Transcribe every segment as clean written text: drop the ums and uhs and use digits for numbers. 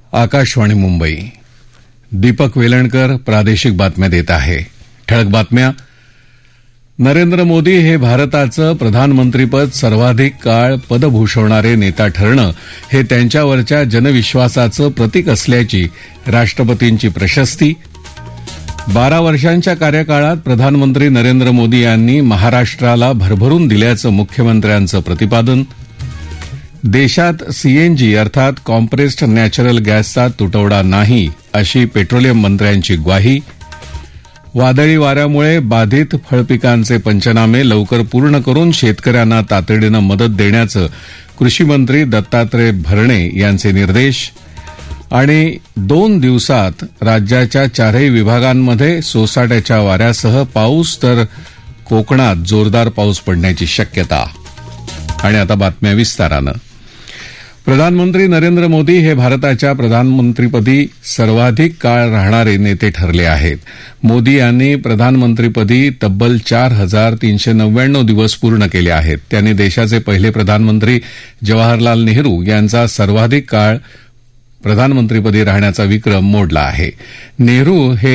आकाशवाणी मुंबई. दीपक वेलणकर प्रादेशिक बातम्या देत आहे. ठळक बातम्या. नरेंद्र मोदी हे भारताचं प्रधानमंत्रीपद सर्वाधिक काळ पद भूषवणारे नेता ठरणं हे त्यांच्यावरच्या जनविश्वासाचं प्रतीक असल्याची राष्ट्रपतींची प्रशस्ती. 12 वर्षांच्या कार्यकाळात प्रधानमंत्री नरेंद्र मोदी यांनी महाराष्ट्राला भरभरून दिल्याचं मुख्यमंत्र्यांचं प्रतिपादन. देशात सीएनजी अर्थात कॉम्प्रेस्ड नॅचरल गॅसचा तुटवडा नाही अशी पेट्रोलियम मंत्र्यांची ग्वाही. वादळी वाऱ्यामुळे बाधित फळपिकांचे पंचनामे लवकर पूर्ण करून शेतकऱ्यांना तातडीनं मदत देण्याचं कृषीमंत्री दत्तात्रय भरणे यांचे निर्देश. आणि 2 दिवसात राज्याच्या 4ही विभागांमध्ये सोसाट्याच्या वाऱ्यासह पाऊस तर कोकणात जोरदार पाऊस पडण्याची शक्यता. आणि आता बातम्या विस्तारानं. प्रधानमंत्री नरेंद्र मोदी हे भारताच्या प्रधानमंत्रीपदी सर्वाधिक काळ राहणारे नेते ठरले आहेत. मोदी यांनी प्रधानमंत्रीपदी तब्बल 4,399 दिवस पूर्ण केले आहेत. त्यांनी देशाचे पहिले प्रधानमंत्री जवाहरलाल नेहरू यांचा सर्वाधिक काळ प्रधानमंत्रीपदी राहण्याचा विक्रम मोडला आहे. नेहरू हे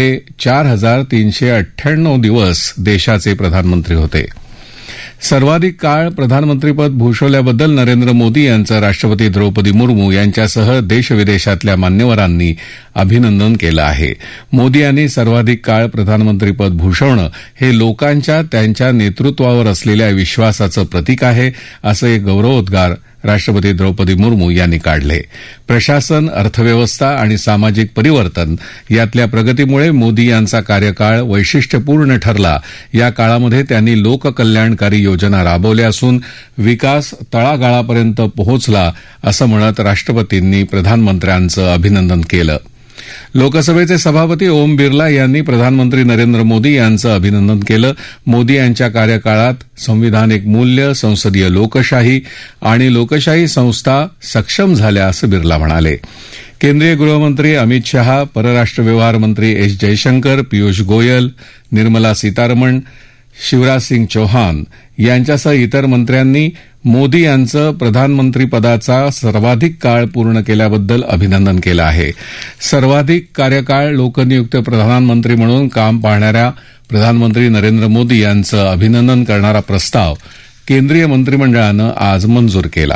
4,398 दिवस देशाचे प्रधानमंत्री होते. सर्वाधिक काळ प्रधानमंत्रीपद भूषवल्याबद्दल नरेंद्र मोदी यांचं राष्ट्रपती द्रौपदी मुर्मू यांच्यासह देशविदेशातल्या मान्यवरांनी अभिनंदन केलं आहे. मोदी यांनी सर्वाधिक काळ प्रधानमंत्रीपद भूषवणं हे लोकांच्या त्यांच्या नेतृत्वावर असलेल्या विश्वासाचं प्रतीक आहे, असं एक गौरवोद्गार राष्ट्रपती द्रौपदी मुर्मू यांनी काढले. प्रशासन, अर्थव्यवस्था आणि सामाजिक परिवर्तन यातल्या प्रगतीमुळे मोदी यांचा कार्यकाळ वैशिष्ट्यपूर्ण ठरला. या काळामध्ये त्यांनी लोककल्याणकारी योजना राबवल्या असून विकास तळागाळापर्यंत पोहोचला असं म्हणत राष्ट्रपतींनी प्रधानमंत्र्यांचं अभिनंदन केलं. लोकसभेचे सभापती ओम बिर्ला यांनी प्रधानमंत्री नरेंद्र मोदी यांचं अभिनंदन केलं. मोदी यांच्या कार्यकाळात संविधानिक मूल्य, संसदीय लोकशाही आणि लोकशाही संस्था सक्षम झाल्या असं बिर्ला म्हणाले. केंद्रीय गृहमंत्री अमित शहा, परराष्ट्र व्यवहार मंत्री एस जयशंकर, पियुष गोयल, निर्मला सीतारमण, शिवराज सिंग चौहान यांच्यासह इतर मंत्र्यांनी मोदी यांचं प्रधानमंत्रीपदाचा सर्वाधिक काळ पूर्ण केल्याबद्दल अभिनंदन केलं आहे. सर्वाधिक कार्यकाळ लोकनियुक्त प्रधानमंत्री म्हणून काम पाहणाऱ्या प्रधानमंत्री नरेंद्र मोदी यांचं अभिनंदन करणारा प्रस्ताव केंद्रीय मंत्रिमंडळानं आज मंजूर केला.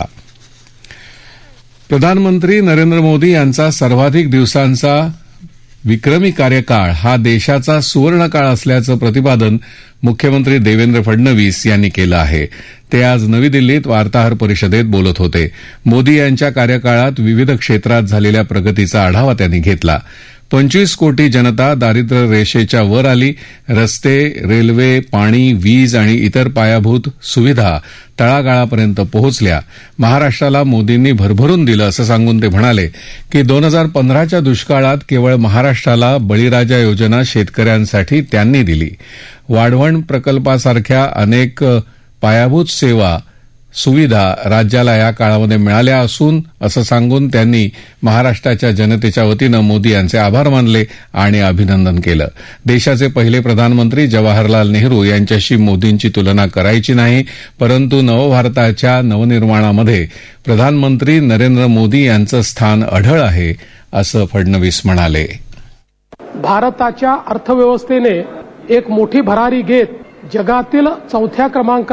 प्रधानमंत्री नरेंद्र मोदी यांचा सर्वाधिक दिवसांचा विक्रमी कार्यकाळ हा देशाचा सुवर्णकाळ असल्याचं प्रतिपादन मुख्यमंत्री देवेंद्र फडणवीस यांनी केलं आहे. ते आज नवी दिल्लीत वार्ताहर परिषदेत बोलत होते. मोदी यांच्या कार्यकाळात विविध क्षेत्रात झालेल्या प्रगतीचा आढावा त्यांनी घेतला. 25 कोटी जनता दारिद्र्य रेषेच्या वर आली. रस्ते, रेल्वे, पाणी, वीज आणि इतर पायाभूत सुविधा तळागाळापर्यंत पोहोचल्या. महाराष्ट्राला मोदींनी भरभरून दिलं असं सांगून ते म्हणाले की 2015च्या दुष्काळात केवळ महाराष्ट्राला बळीराजा योजना शेतकऱ्यांसाठी त्यांनी दिली. वाढवण प्रकल्पासारख्या अनेक पायाभूत सेवा सुविधा राज्याला या काळामध्ये मिळाल्या असून असं सांगून त्यांनी महाराष्ट्राच्या जनतेच्या वतीनं मोदी यांचे आभार मानले आणि अभिनंदन केलं. देशाचे पहिले प्रधानमंत्री जवाहरलाल नेहरू यांच्याशी मोदींची तुलना करायची नाही, परंतु नवभारताच्या नवनिर्माणामध्ये प्रधानमंत्री नरेंद्र मोदी यांचं स्थान अढळ आहे असं फडणवीस म्हणाले. भारताच्या अर्थव्यवस्थेने एक मोठी भरारी घेत जगातील 4थ्या क्रमांकावर